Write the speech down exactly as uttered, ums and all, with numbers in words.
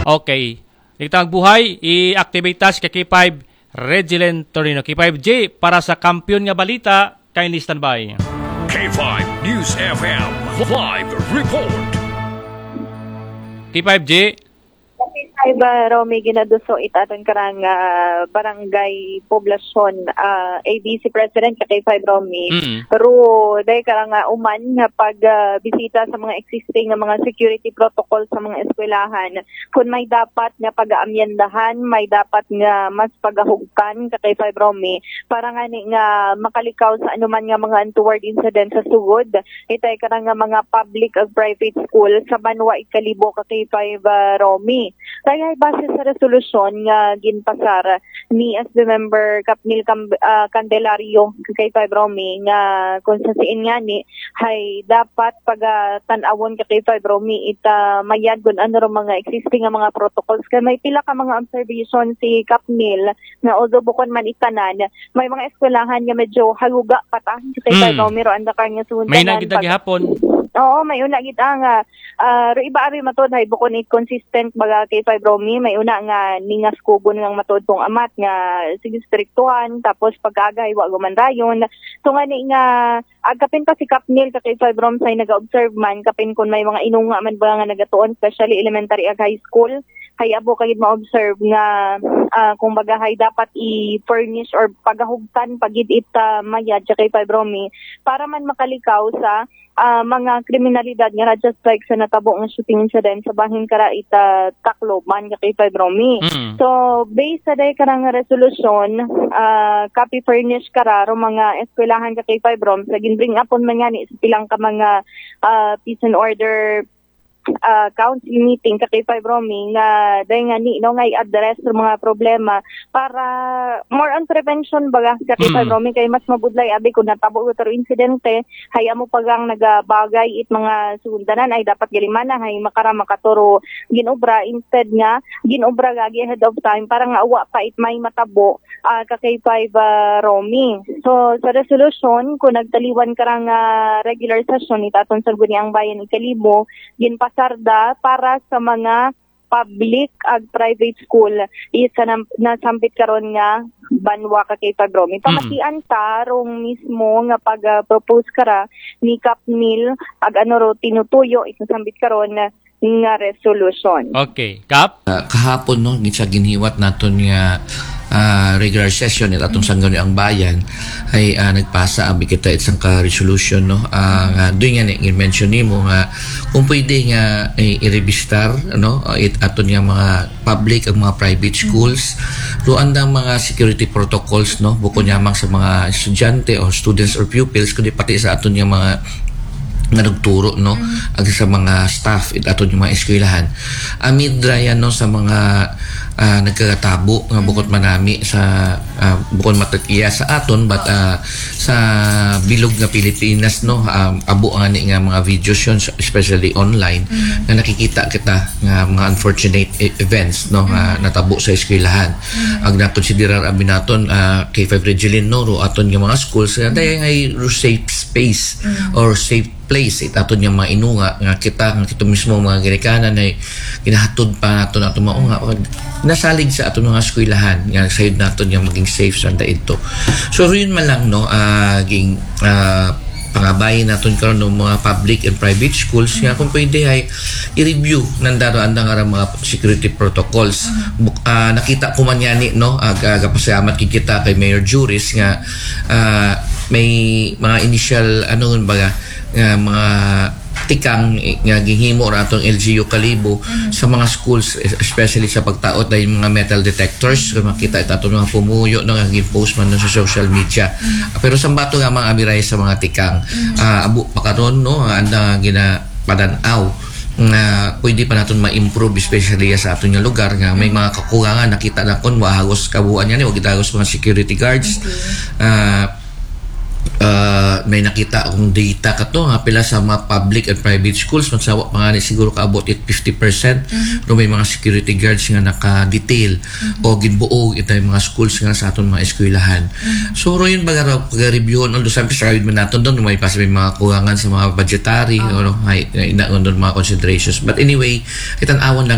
Okay. Ligtang buhay, i-activate tas kay K five Regilent Torino. K five J, para sa kampiyon nga balita, kindly standby. K five News F M Live Report. K five J. Ay ba, Romy, ginaduso itaton karang uh, barangay poblasyon uh, A B C President kay five Romy. Mm-hmm. Pero dahil karang uh, uman nga pag uh, bisita sa mga existing nga mga security protocol sa mga eskwelahan, kung may dapat nga pag-aamyendahan, may dapat nga mas pagahugkan kay five Romy para nga ni nga makalikaw sa anuman nga mga untoward incident sa sugod. Itay karang nga mga public ag private school sa Banwa Ikalibo kay five uh, Romy. Kaya base sa resolusyon nga ginpasar ni as the member Capnil Cam- uh, Candelario kay five Romy nga kung sa siin nga ni hay dapat pag uh, tan-awon kay five Romy ita mayad kun ano ro mga existing nga mga protocols kay may pila ka mga observation si Capnil nga although bukod man itanan may mga eskwelahan nga medyo haluga pa ta kay five Mm. Romy ro anda kanya sundan May nagita gihapon. Oo, may una gid nga uh, ro iba ari matod hay bukod ni consistent baga kay five Romy may una nga ningas kugon nga matod kong amat nga sige striktuhan tapos pagagay wa gumandayon so nga ni nga agkapin pa si Capnil kay five Romy say naga-observe man kapin kun may mga inunga man ba nga nagatuon especially elementary ag high school hay abo kagid ma-observe nga uh, kung baga hay dapat i-furnish or pagahugtan pagid ita mayad kay five Romy para man makalikaw sa uh, mga kriminalidad nga just like sa natabo nga shooting incident sa bahin kara ita Taklob man kay five Romy. Mm. So based sa day karang resolution uh, copy furnish kara ro mga eskwelahan kay five Romy sa ginbring upon man nga ni sa pilang ka mga uh, peace and order Uh, council meeting kay five Romy nga dahil nga ni no nga i-address sa mga problema para more on prevention baga kay five Mm. Romy kay mas mabudlay abi kung natabo ito insidente haya mo pagang nagabagay it mga sundanan ay dapat galimana hay makara makaturo ginobra instead nga ginobra gagi ahead of time para nga awa pa it may matabo uh, kay five uh, Romy. So sa resolution kung nagtaliwan karang uh, regular session itaton sa Guniang Bayan Ikalibo ginpasarda para sa mga public ag private school isa na nasampit karon nga Banwa ka kay five Romy. Pamatian ta rong mismo nga pag-propose uh, kara ni Capnil ag ano ro tinutuyo isasambit karon nga nga resolution. Okay. Kap? Uh, kahapon no sa ginhiwat naton nga uh, regular session at atong sangguni ang bayan ay uh, nagpasa abi kita isang ka resolution no uh, nga doy nga ni mention nimo nga kung pwede nga eh, i-revistar no uh, it aton nga mga public ang mga private schools do andang mga security protocols no bukod yamang sa mga estudyante o students or pupils kundi pati sa aton nga mga nga nagturo no mm-hmm. ag sa mga staff it aton yung mga eskwelahan amid raya no sa mga uh, nagkakatabo nga bukod manami sa uh, bukod matakiya sa aton but uh, sa bilog nga Pilipinas no um, abo nga ni nga mga videos yun especially online mm-hmm. nga nakikita kita nga mga unfortunate events no nga mm-hmm. natabo sa eskwelahan mm-hmm. ag nakonsiderar abi naton uh, K five Regilent no ro aton nga mga schools nga dayang ay safe space mm-hmm. or safe place it aton yung mga inunga nga kita nga kito mismo mga ginikanan ay ginahatod pa nato nato maunga nasalig sa aton mga eskwelahan nga sayod naton yung maging safe sa ito so yun man lang no uh, ging uh, pangabayin naton karon ng mga public and private schools nga kung pwede ay i-review nandaro andang ara mga security protocols uh, nakita ko man yani no ag uh, pasalamat kita kay Mayor Juris nga uh, may mga initial ano baga nga mga tikang nga gihimo ra atong L G U Kalibo mm-hmm. sa mga schools especially sa pagtaot dahil mga metal detectors kung makita ito atong mga pumuyo no nga gi-post man no sa social media mm-hmm. pero sambato nga mga amiray sa mga tikang mm-hmm. uh, abo pakaron no anda gina padanaw nga pwede pa naton ma-improve especially sa aton nga lugar nga may mga kakurangan nakita na kon wahagos kabuan yan wag gitagos mga security guards okay. uh, Uh, may nakita akong data kato nga pila sa mga public and private schools magsawa pa nga ni siguro kaabot it fifty percent mm-hmm. no may mga security guards nga naka-detail mm-hmm. o ginbuo ito yung mga schools nga sa aton mga eskwelahan mm-hmm. so ro yun baga pag-review although sabi sa man naton doon may pas may mga kurangan sa mga budgetary oh. o no, may ina doon mga considerations but anyway itan-awan lang